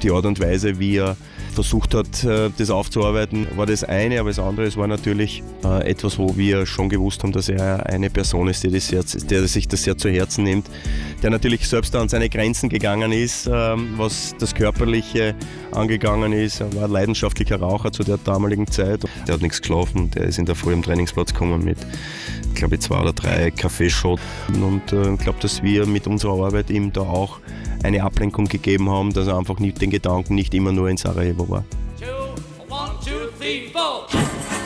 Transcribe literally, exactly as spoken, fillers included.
die Art und Weise, wie er versucht hat, das aufzuarbeiten, war das eine, aber das andere, es war natürlich äh, etwas, wo wir schon gewusst haben, dass er eine Person ist, die das sehr, der sich das sehr zu Herzen nimmt, der natürlich selbst an seine Grenzen gegangen ist, ähm, was das Körperliche angegangen ist. Er war ein leidenschaftlicher Raucher zu der damaligen Zeit. Der hat nichts geschlafen, der ist in der Früh am Trainingsplatz gekommen mit, glaube ich, zwei oder drei Kaffeeshots. Und äh, ich glaube, dass wir mit unserer Arbeit ihm da auch eine Ablenkung gegeben haben, dass er einfach nicht den Gedanken nicht immer nur in Sarajevo war.